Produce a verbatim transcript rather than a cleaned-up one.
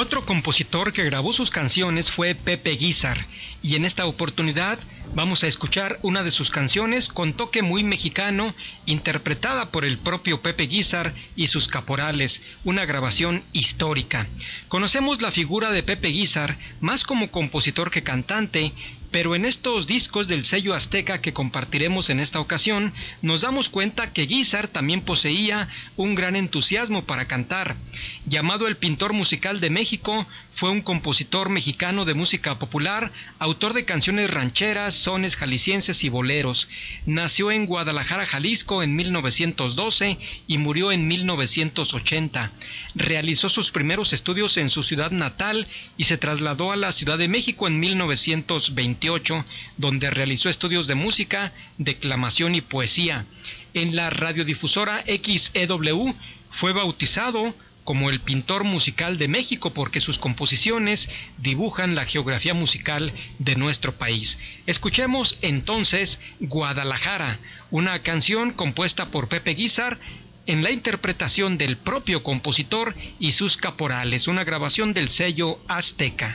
Otro compositor que grabó sus canciones fue Pepe Guízar, y en esta oportunidad vamos a escuchar una de sus canciones con toque muy mexicano, interpretada por el propio Pepe Guízar y sus caporales, una grabación histórica. Conocemos la figura de Pepe Guízar más como compositor que cantante, pero en estos discos del sello Azteca que compartiremos en esta ocasión, nos damos cuenta que Guízar también poseía un gran entusiasmo para cantar. Llamado el pintor musical de México, fue un compositor mexicano de música popular, autor de canciones rancheras, sones jaliscienses y boleros. Nació en Guadalajara, Jalisco en mil novecientos doce y murió en mil novecientos ochenta. Realizó sus primeros estudios en su ciudad natal y se trasladó a la Ciudad de México en mil novecientos veintiocho, donde realizó estudios de música, declamación y poesía. En la radiodifusora X E W fue bautizado como el pintor musical de México porque sus composiciones dibujan la geografía musical de nuestro país. Escuchemos entonces Guadalajara, una canción compuesta por Pepe Guízar en la interpretación del propio compositor y sus caporales, una grabación del sello Azteca.